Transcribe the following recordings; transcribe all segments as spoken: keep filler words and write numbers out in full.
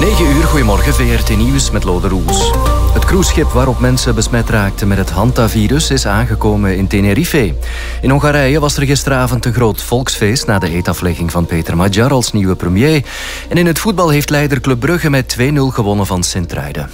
negen uur, goedemorgen, V R T Nieuws met Lode Roels. Het cruiseschip waarop mensen besmet raakten met het hantavirus is aangekomen in Tenerife. In Hongarije was er gisteravond een groot volksfeest na de eetaflegging van Peter Magyar als nieuwe premier. En in het voetbal heeft leider Club Brugge met twee nul gewonnen van Sint-Truiden.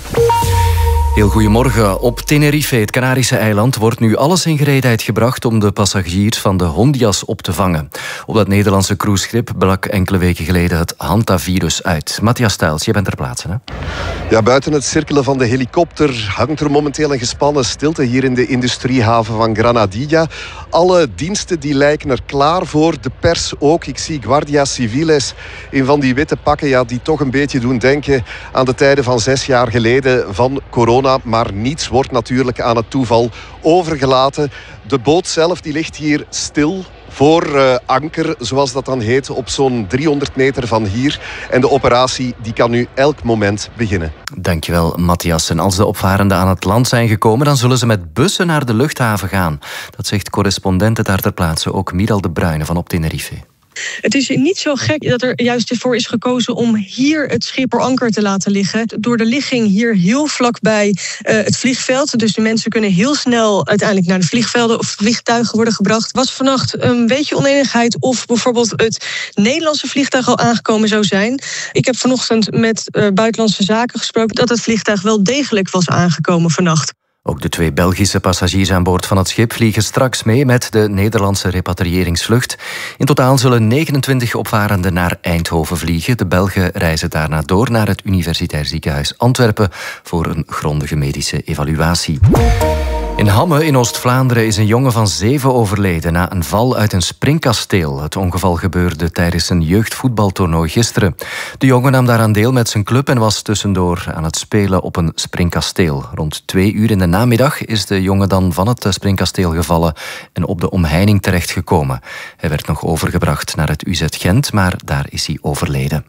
Heel goedemorgen. Op Tenerife, het Canarische eiland, wordt nu alles in gereedheid gebracht om de passagiers van de Hondias op te vangen. Op dat Nederlandse cruiseschip brak enkele weken geleden het hantavirus uit. Matthias Stuyls, je bent ter plaatse, hè? Ja, buiten het cirkelen van de helikopter hangt er momenteel een gespannen stilte hier in de industriehaven van Granadilla. Alle diensten die lijken er klaar voor, de pers ook. Ik zie Guardia Civiles in van die witte pakken, ja, die toch een beetje doen denken aan de tijden van zes jaar geleden van corona. Maar niets wordt natuurlijk aan het toeval overgelaten. De boot zelf die ligt hier stil voor uh, anker, zoals dat dan heet, op zo'n driehonderd meter van hier. En de operatie die kan nu elk moment beginnen. Dankjewel, Matthias. En als de opvarenden aan het land zijn gekomen, dan zullen ze met bussen naar de luchthaven gaan. Dat zegt correspondent daar ter plaatse, ook Miral de Bruyne van op Tenerife. Het is niet zo gek dat er juist voor is gekozen om hier het schip voor anker te laten liggen. Door de ligging hier heel vlakbij uh, het vliegveld. Dus de mensen kunnen heel snel uiteindelijk naar de vliegvelden of vliegtuigen worden gebracht. Was vannacht een beetje oneenigheid of bijvoorbeeld het Nederlandse vliegtuig al aangekomen zou zijn. Ik heb vanochtend met uh, Buitenlandse Zaken gesproken dat het vliegtuig wel degelijk was aangekomen vannacht. Ook de twee Belgische passagiers aan boord van het schip vliegen straks mee met de Nederlandse repatriëringsvlucht. In totaal zullen negenentwintig opvarenden naar Eindhoven vliegen. De Belgen reizen daarna door naar het Universitair Ziekenhuis Antwerpen voor een grondige medische evaluatie. In Hamme in Oost-Vlaanderen is een jongen van zeven overleden na een val uit een springkasteel. Het ongeval gebeurde tijdens een jeugdvoetbaltoernooi gisteren. De jongen nam daaraan deel met zijn club en was tussendoor aan het spelen op een springkasteel. Rond twee uur in de namiddag is de jongen dan van het springkasteel gevallen en op de omheining terechtgekomen. Hij werd nog overgebracht naar het U Z Gent, maar daar is hij overleden.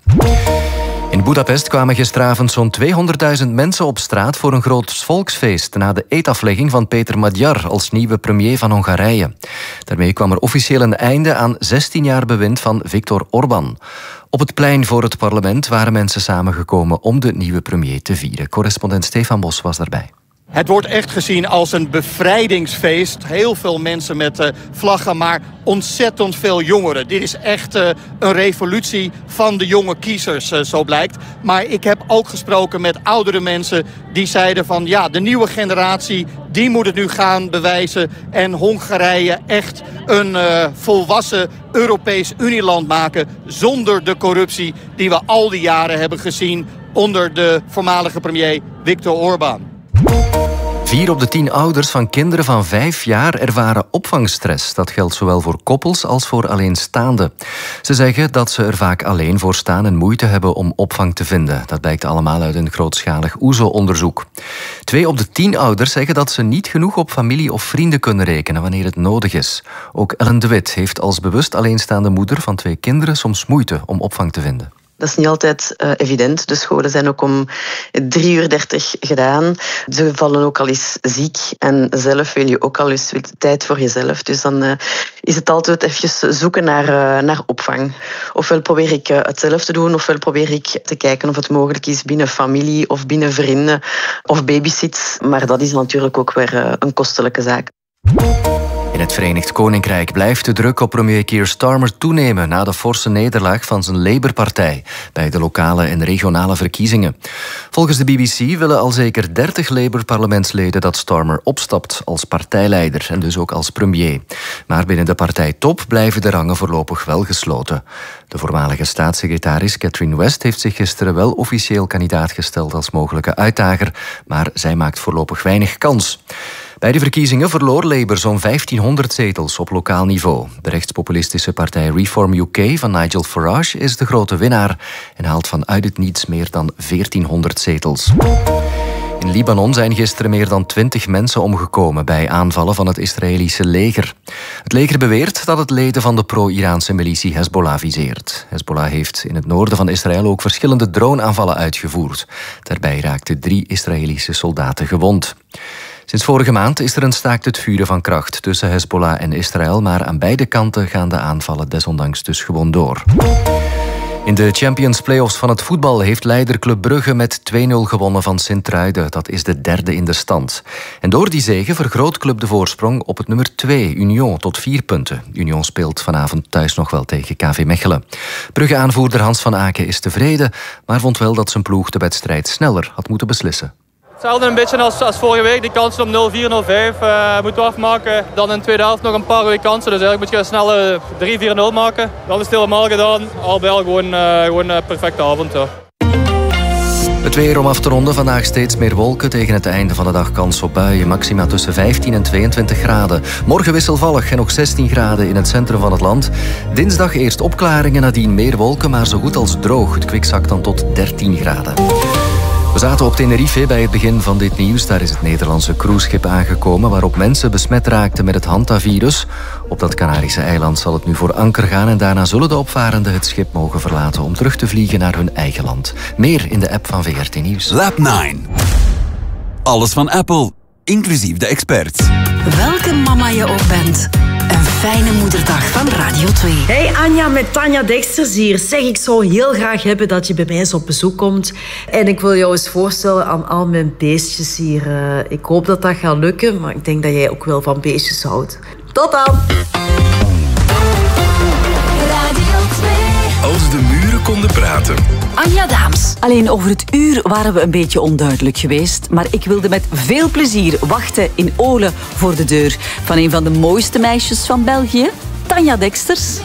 In Budapest kwamen gisteravond zo'n tweehonderdduizend mensen op straat voor een groot volksfeest na de eetaflegging van Peter Magyar als nieuwe premier van Hongarije. Daarmee kwam er officieel een einde aan zestien jaar bewind van Viktor Orbán. Op het plein voor het parlement waren mensen samengekomen om de nieuwe premier te vieren. Correspondent Stefan Bos was daarbij. Het wordt echt gezien als een bevrijdingsfeest. Heel veel mensen met uh, vlaggen, maar ontzettend veel jongeren. Dit is echt uh, een revolutie van de jonge kiezers, uh, zo blijkt. Maar ik heb ook gesproken met oudere mensen die zeiden van ja, de nieuwe generatie, die moet het nu gaan bewijzen. En Hongarije echt een uh, volwassen Europees Unieland maken zonder de corruptie die we al die jaren hebben gezien onder de voormalige premier Viktor Orbán. Vier op de tien ouders van kinderen van vijf jaar ervaren opvangstress. Dat geldt zowel voor koppels als voor alleenstaanden. Ze zeggen dat ze er vaak alleen voor staan en moeite hebben om opvang te vinden. Dat blijkt allemaal uit een grootschalig O E S O-onderzoek. Twee op de tien ouders zeggen dat ze niet genoeg op familie of vrienden kunnen rekenen wanneer het nodig is. Ook Ellen de Wit heeft als bewust alleenstaande moeder van twee kinderen soms moeite om opvang te vinden. Dat is niet altijd uh, evident. De scholen zijn ook om drie uur dertig gedaan. Ze vallen ook al eens ziek. En zelf wil je ook al eens tijd voor jezelf. Dus dan uh, is het altijd even zoeken naar, uh, naar opvang. Ofwel probeer ik uh, het zelf te doen, ofwel probeer ik te kijken of het mogelijk is binnen familie of binnen vrienden of babysits. Maar dat is natuurlijk ook weer uh, een kostelijke zaak. In het Verenigd Koninkrijk blijft de druk op premier Keir Starmer toenemen na de forse nederlaag van zijn Labour-partij bij de lokale en regionale verkiezingen. Volgens de B B C willen al zeker dertig Labour-parlementsleden dat Starmer opstapt als partijleider en dus ook als premier. Maar binnen de partijtop blijven de rangen voorlopig wel gesloten. De voormalige staatssecretaris Catherine West heeft zich gisteren wel officieel kandidaat gesteld als mogelijke uitdager, maar zij maakt voorlopig weinig kans. Bij de verkiezingen verloor Labour zo'n vijftienhonderd zetels op lokaal niveau. De rechtspopulistische partij Reform U K van Nigel Farage is de grote winnaar en haalt vanuit het niets meer dan veertienhonderd zetels. In Libanon zijn gisteren meer dan twintig mensen omgekomen bij aanvallen van het Israëlische leger. Het leger beweert dat het leden van de pro-Iraanse militie Hezbollah viseert. Hezbollah heeft in het noorden van Israël ook verschillende droneaanvallen uitgevoerd. Daarbij raakten drie Israëlische soldaten gewond. Sinds vorige maand is er een staakt het vuren van kracht tussen Hezbollah en Israël, maar aan beide kanten gaan de aanvallen desondanks dus gewoon door. In de Champions Playoffs van het voetbal heeft leider Club Brugge met twee nul gewonnen van Sint-Truiden. Dat is de derde in de stand. En door die zege vergroot Club de voorsprong op het nummer twee, Union, tot vier punten. Union speelt vanavond thuis nog wel tegen K V Mechelen. Brugge-aanvoerder Hans van Aken is tevreden, maar vond wel dat zijn ploeg de wedstrijd sneller had moeten beslissen. Hetzelfde een beetje als, als vorige week. Die kansen om nul vier, nul vijf uh, moeten we afmaken. Dan in de tweede helft nog een paar goede kansen. Dus eigenlijk moet je snel uh, drie vier nul maken. Dat is het helemaal gedaan. Al bij al gewoon, uh, gewoon een perfecte avond. Ja. Het weer om af te ronden. Vandaag steeds meer wolken. Tegen het einde van de dag kans op buien. Maxima tussen vijftien en tweeëntwintig graden. Morgen wisselvallig en nog zestien graden in het centrum van het land. Dinsdag eerst opklaringen, nadien meer wolken, maar zo goed als droog. Het kwik zakt dan tot dertien graden. We zaten op Tenerife bij het begin van dit nieuws. Daar is het Nederlandse cruiseschip aangekomen waarop mensen besmet raakten met het hantavirus. Op dat Canarische eiland zal het nu voor anker gaan en daarna zullen de opvarenden het schip mogen verlaten om terug te vliegen naar hun eigen land. Meer in de app van V R T Nieuws. Lab negen. Alles van Apple, inclusief de experts. Welke mama je ook bent. Een fijne moederdag van Radio twee. Hey Anja, met Tanja Dexters hier. Zeg, ik zou heel graag hebben dat je bij mij eens op bezoek komt. En ik wil jou eens voorstellen aan al mijn beestjes hier. Uh, ik hoop dat dat gaat lukken, maar ik denk dat jij ook wel van beestjes houdt. Tot dan! Als de muren konden praten. Anja Daams. Alleen over het uur waren we een beetje onduidelijk geweest, maar ik wilde met veel plezier wachten in Olen voor de deur van een van de mooiste meisjes van België, Tanja Dexters.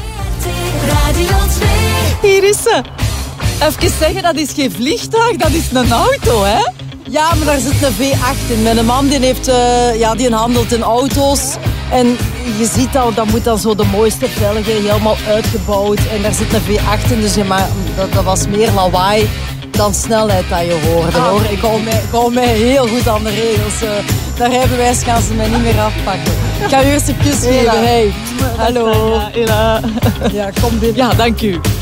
Hier is ze. Even zeggen, dat is geen vliegtuig, dat is een auto, hè? Ja, maar daar zit een V acht in. Mijn man die heeft, uh, ja, die handelt in auto's. En je ziet dat, dat moet dan zo de mooiste velgen, helemaal uitgebouwd. En daar zit een V acht in, dus ja, maar dat, dat was meer lawaai dan snelheid dat je hoorde. Ah. Hoor. Ik hou, mij, ik hou mij heel goed aan de regels. Uh, dat rijbewijs gaan ze mij niet meer afpakken. Ik ga u eerst een kus geven. Hey. Hallo. Ela. Ja, kom binnen. Ja, dank u.